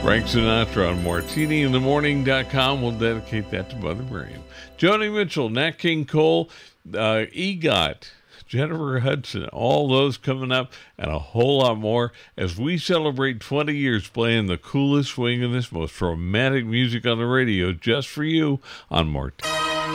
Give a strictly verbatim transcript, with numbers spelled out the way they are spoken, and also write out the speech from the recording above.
Frank Sinatra on martini in the morning dot com. We'll dedicate that to Mother Miriam. Joni Mitchell, Nat King Cole, uh, EGOT, Jennifer Hudson, all those coming up, and a whole lot more as we celebrate twenty years playing the coolest, swingingest, most romantic music on the radio just for you on Martini.